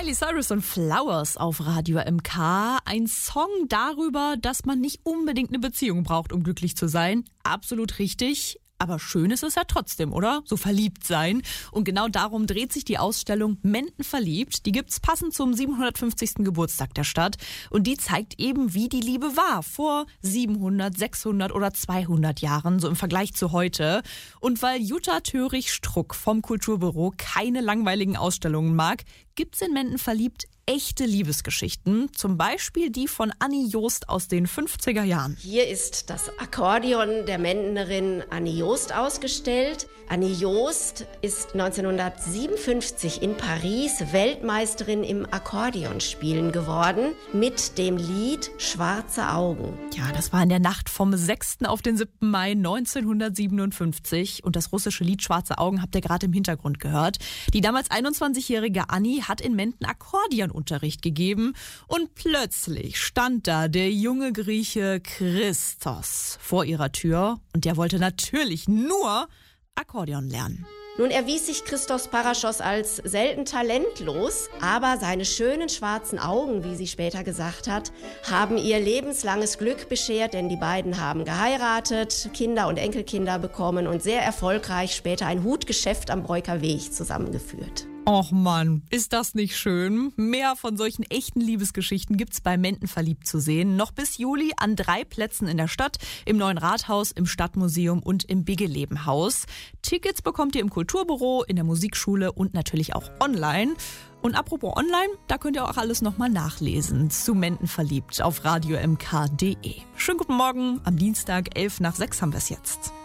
Miley Cyrus und Flowers auf Radio MK. Ein Song darüber, dass man nicht unbedingt eine Beziehung braucht, um glücklich zu sein. Absolut richtig. Aber schön ist es ja trotzdem, oder? So verliebt sein. Und genau darum dreht sich die Ausstellung Menden verliebt. Die gibt's passend zum 750. Geburtstag der Stadt. Und die zeigt eben, wie die Liebe war. Vor 700, 600 oder 200 Jahren, so im Vergleich zu heute. Und weil Jutta Törig-Struck vom Kulturbüro keine langweiligen Ausstellungen mag, gibt's in Menden verliebt echte Liebesgeschichten, zum Beispiel die von Annie Joost aus den 50er Jahren. Hier ist das Akkordeon der Mendnerin Annie Joost ausgestellt. Annie Joost ist 1957 in Paris Weltmeisterin im Akkordeonspielen geworden mit dem Lied Schwarze Augen. Ja, das war in der Nacht vom 6. auf den 7. Mai 1957 und das russische Lied Schwarze Augen habt ihr gerade im Hintergrund gehört. Die damals 21-jährige Annie hat in Menden Akkordeonunterricht gegeben und plötzlich stand da der junge Grieche Christos vor ihrer Tür und der wollte natürlich nur Akkordeon lernen. Nun erwies sich Christos Parashos als selten talentlos, aber seine schönen schwarzen Augen, wie sie später gesagt hat, haben ihr lebenslanges Glück beschert, denn die beiden haben geheiratet, Kinder und Enkelkinder bekommen und sehr erfolgreich später ein Hutgeschäft am Breuker Weg zusammengeführt. Och Mann, ist das nicht schön? Mehr von solchen echten Liebesgeschichten gibt's bei Menden verliebt zu sehen. Noch bis Juli an 3 Plätzen in der Stadt, im Neuen Rathaus, im Stadtmuseum und im Bigelebenhaus. Tickets bekommt ihr im Kulturbüro, in der Musikschule und natürlich auch online. Und apropos online, da könnt ihr auch alles nochmal nachlesen. Zu Menden verliebt auf radiomk.de. Schönen guten Morgen, am Dienstag 5:11 haben wir es jetzt.